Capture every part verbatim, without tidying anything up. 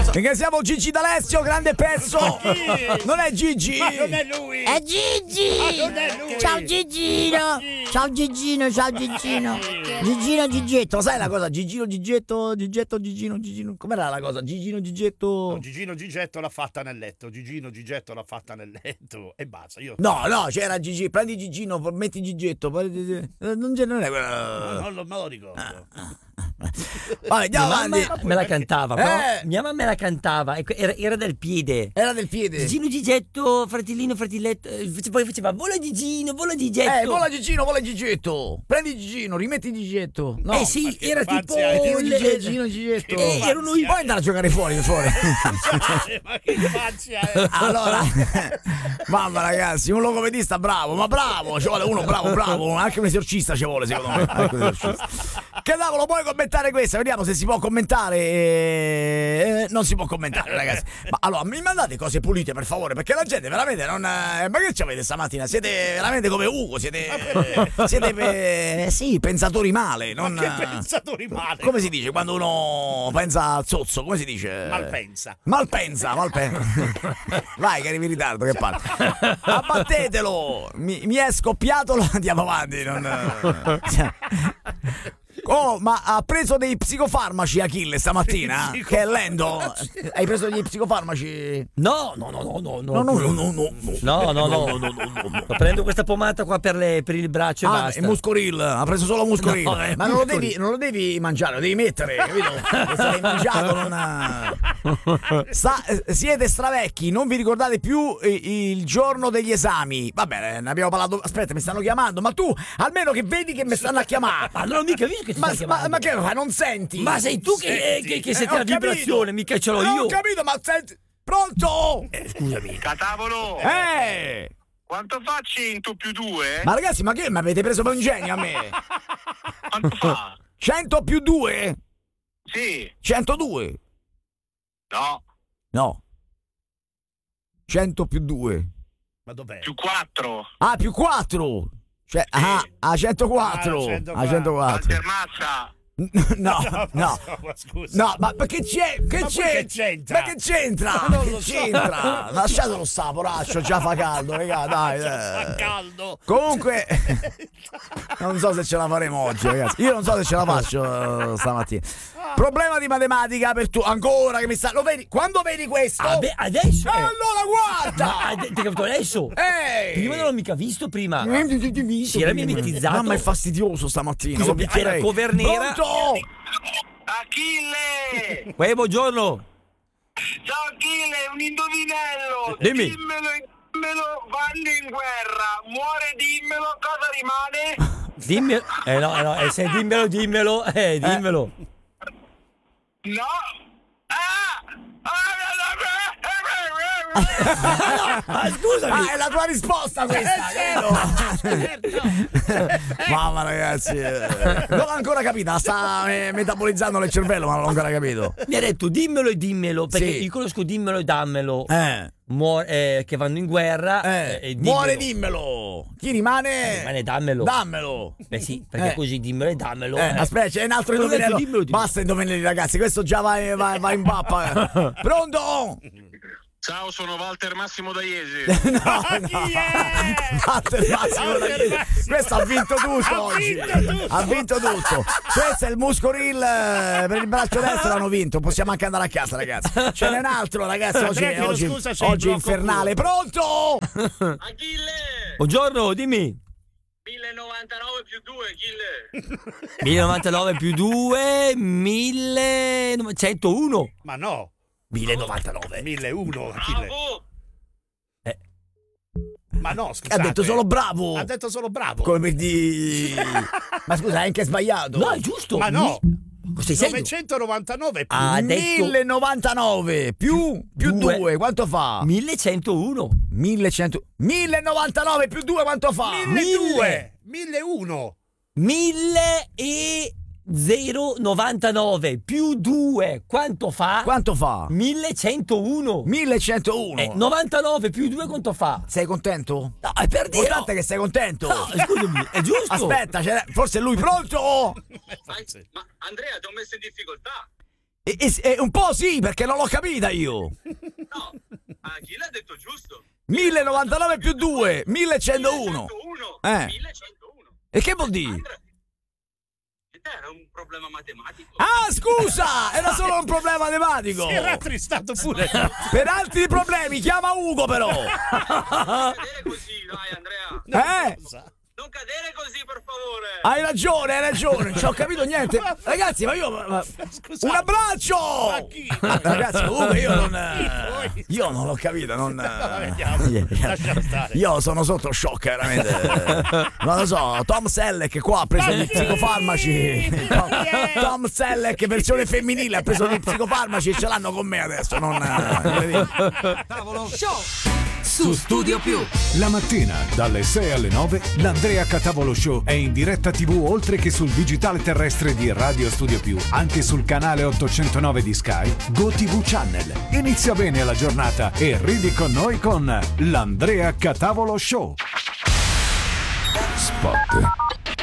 Ringraziamo Gigi D'Alessio, grande pezzo. Non è Gigi. Ma non è lui. È Gigi. Ma non è lui. Ciao Gigino. Ciao Gigino, ciao Gigino. Gigino Gigetto. Sai la cosa? Gigino Gigetto, Gigetto, Gigino, Gigino. Com'era la cosa? Gigino Gigetto. No, Gigino Gigetto l'ha fatta nel letto. Gigino Gigetto l'ha fatta nel letto. E basta. Io... No, no, c'era Gigi. Prendi Gigino, metti Gigetto. Non c'è, non è quella. Non lo, me lo ricordo. Ah, ah. Vabbè, andiamo mia avanti. mamma me la cantava, però Eh. mia mamma me la cantava, ecco, era, era del piede. Era del piede. Gigino Gigetto, fratellino, fratelletto, eh, poi faceva vola Gigino, vola Gigetto. Eh, vola Gigino, vola Gigetto. Prendi Gigino, rimetti Gigetto. No. Eh sì, che era tipo infanzia è? le- Gigino, Gigetto. Eh, erano i- Puoi andare a giocare fuori, fuori. Ma che faccia è? Allora, mamma ragazzi, un logopedista bravo, ma bravo, ci vuole uno bravo, bravo, anche un esorcista ci vuole secondo me. Anche un esorcista. Che cavolo, puoi commentare questa? Vediamo se si può commentare. Eh, non si può commentare, ragazzi. Ma allora, mi mandate cose pulite per favore, perché la gente veramente non. Eh, ma che ci avete stamattina? Siete veramente come Ugo, siete. Siete pe- eh, sì, pensatori male. Non, Ma che pensatori male? Come si dice quando uno pensa al zozzo? Come si dice? Malpensa. Malpensa, malpensa. Vai che arrivi in ritardo, che parli. Abbattetelo. Mi, mi è scoppiato, lo andiamo avanti. Non... Oh, ma ha preso dei psicofarmaci Achille stamattina? Che è lento. Hai preso degli psicofarmaci? No, no, no, no, no, No, no, no, no, no. no, no, no, no, no. Prendo questa pomata qua per, le, per il braccio e Ah, basta. è Muscoril, ha preso solo Muscoril. No, è ma non lo, Muscoril. devi, non lo devi mangiare, lo devi mettere, capito? Se l'hai mangiato non. Sta, eh, siete stravecchi, non vi ricordate più eh, il giorno degli esami. Va bene, ne abbiamo parlato. Aspetta, mi stanno chiamando, ma tu almeno che vedi che mi stanno a chiamare. Ma non ho mica visto che ti Ma, sta ma, chiamando. ma che lo fai? Non senti? Ma sei tu che, Senti. che, che Eh, senti ho la vibrazione, capito. mica ce l'ho Eh, io. Ho capito, ma senti. Pronto? Scusami. Catavolo, Eh! quanto facci in tu più due? Ma ragazzi, ma che mi avete preso per un genio a me? Quanto fa? cento più due? Sì, centodue? no, No. cento più due. Ma dov'è? più quattro. Ah, più quattro. Cioè, ah, a centoquattro. Ah, A centoquattro. Altermazza. No, no. ma scusa. No, ma perché c'è? Che Ma poi c'è? che c'entra? Ma che c'entra? Ma non Che lo so. c'entra? Lasciatelo sta, poraccio, già fa caldo, raga, dai. Fa eh. caldo. Comunque, non so se ce la faremo oggi, ragazzi. Io non so se ce la faccio eh, stamattina. Problema di matematica per tu. Ancora che mi sta. Lo vedi? Quando vedi questo? Ah, beh, adesso. E eh. allora guarda! Ma ade- ti hai capito adesso? Ehi! Prima non l'ho mica visto prima. Si Si era mimetizzato. Mamma, è fastidioso stamattina. Scusa, lo hai la picchierei. cover nera. Pronto? Achille! Uè, buongiorno. Ciao Achille, un indovinello! Dimmi. Dimmelo, dimmelo, vanno in guerra, muore dimmelo, cosa rimane? Dimmi. Eh no, eh no, eh, se dimmelo, dimmelo. Eh, dimmelo. No! Ah! Ah, scusami. Ah, è la tua risposta questa, vero? Mamma ragazzi, eh, non l'ho ancora capita, sta eh, metabolizzando nel cervello, ma non l'ho ancora capito. Mi ha detto dimmelo e dimmelo, perché Sì. io conosco dimmelo e dammelo. Eh, Muore- eh, che vanno in guerra. eh, e dimmelo. muore dimmelo. Chi rimane? Rimane dammelo. Dammelo. Beh sì, perché Eh. così dimmelo e dammelo. Eh, eh. aspetta, c'è un altro Quello indovinello. detto, dimmelo, dimmelo. Basta indovinelli, ragazzi, questo già va, va, va in pappa. Pronto? Ciao, sono Walter Massimo da Iesi. No, no. Chi è? Walter Massimo Walter Dagli- Massimo. Questo ha vinto tutto Ha oggi. vinto tutto. Ha vinto tutto. Questo è il Muscoril eh, per il braccio destro, l'hanno vinto. Possiamo anche andare a casa, ragazzi. Ce n'è un altro, ragazzi. Oggi, Andrea, chiedo oggi, scusa, c'è il oggi è blocco infernale. Pronto? Achille! Buongiorno, dimmi. mille novantanove più due, Achille! mille novantanove più due, mille centouno. Ma no. mille novantanove. milleuno. Achille. Bravo! Ma no, Ha scusate. detto solo bravo. Ha detto solo bravo. Come per dire. Ma scusa, hai anche sbagliato. No, è giusto. Ma no. Mi- Cosa stai dicendo? novecentonovantanove più Ah, detto mille novantanove più più Due. due, quanto fa? millecentouno. millecento mille novantanove più due quanto fa? milleduecento. milleuno. mille e zero novantanove più due quanto fa? Quanto fa? millecentouno. millecentouno. Eh, novantanove più due quanto fa? Sei contento? No, è per dire. L'importante è che sei contento. No, scusami, è giusto. Aspetta, c'è- forse è lui pronto? Ma Andrea, ti ho messo in difficoltà. E, e- e un po' sì, perché non l'ho capita io. No, Achille ha detto giusto. mille novantanove più due, millecentouno. Eh. millecentouno. E che vuol dire? Andrea, era un problema matematico. Ah, scusa! Era solo un problema matematico. Si era tristato pure. Per altri problemi, chiama Ugo però. Non cadere così, dai, Andrea. Eh? Non cadere così, per favore. Hai ragione, hai ragione, non ci ho capito niente. Ragazzi, ma io. ma- Scusate. Un abbraccio! Ma chi? Ah, ragazzi, comunque io non. eh, Io non l'ho capito, non. eh, vediamo, lasciamo stare. Io sono sotto shock, veramente. Non lo so, Tom Selleck qua ha preso gli psicofarmaci. Tom, Tom Selleck, versione femminile, ha preso gli psicofarmaci e ce l'hanno con me adesso. Non. eh, Tavolo Show su Studio Più. La mattina dalle sei alle nove l'Andrea Catavolo Show è in diretta tivù oltre che sul digitale terrestre di Radio Studio Più, anche sul canale ottocentonove di Sky, GoTV Channel. Inizia bene la giornata e ridi con noi con l'Andrea Catavolo Show. Spot.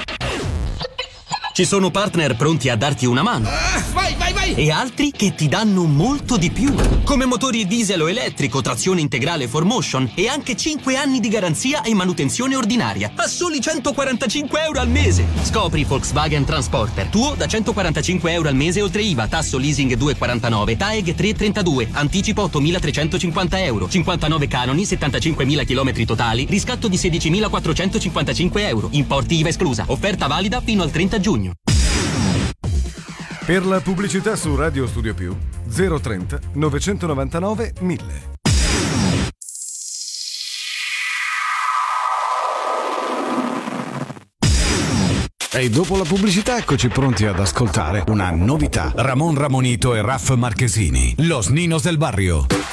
Ci sono partner pronti a darti una mano. Ah, vai, vai, vai! E altri che ti danno molto di più. Come motori diesel o elettrico, trazione integrale four motion e anche cinque anni di garanzia e manutenzione ordinaria. A soli centoquarantacinque euro al mese. Scopri Volkswagen Transporter. Tuo da centoquarantacinque euro al mese oltre I V A, tasso leasing due virgola quarantanove, T A E G tre virgola trentadue, anticipo ottomilatrecentocinquanta euro, cinquantanove canoni, settantacinquemila chilometri totali, riscatto di sedicimilaquattrocentocinquantacinque euro. Importi I V A esclusa. Offerta valida fino al trenta giugno. Per la pubblicità su Radio Studio Più zero trenta novecentonovantanove mille. E dopo la pubblicità eccoci pronti ad ascoltare una novità. Ramon Ramonito e Raff Marchesini, Los Ninos del Barrio.